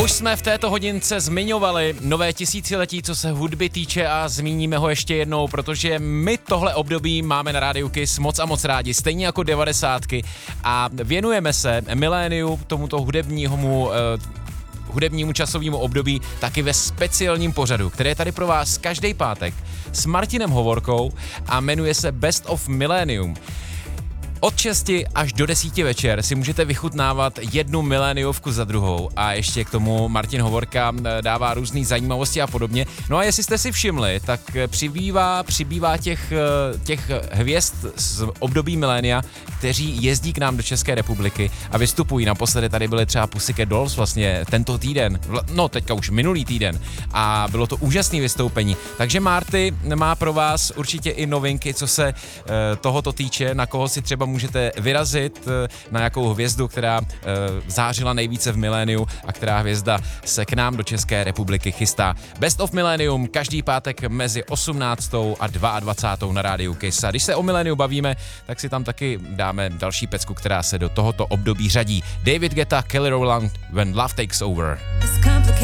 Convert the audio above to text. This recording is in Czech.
Už jsme v této hodince zmiňovali nové tisíciletí, co se hudby týče, a zmíníme ho ještě jednou, protože my tohle období máme na Rádiu Kiss moc a moc rádi, stejně jako 90. a věnujeme se miléniu, tomuto hudebnímu časovému období taky ve speciálním pořadu, který je tady pro vás každý pátek s Martinem Hovorkou a jmenuje se Best of Millennium. Od 6 až do 10 večer si můžete vychutnávat jednu miléniovku za druhou a ještě k tomu Martin Hovorka dává různý zajímavosti a podobně. No a jestli jste si všimli, tak přibývá těch hvězd z období milénia, kteří jezdí k nám do České republiky a vystupují. Naposledy tady byly třeba Pussycat Dolls vlastně tento týden, teďka už minulý týden, a bylo to úžasné vystoupení. Takže Marty má pro vás určitě i novinky, co se tohoto týče, na koho si třeba můžete vyrazit, na jakou hvězdu, která zářila nejvíce v miléniu a která hvězda se k nám do České republiky chystá. Best of Millennium každý pátek mezi 18. a 22. na Rádiu Kiss. A když se o miléniu bavíme, tak si tam taky dáme další pecku, která se do tohoto období řadí. David Guetta, Kelly Rowland, When Love Takes Over.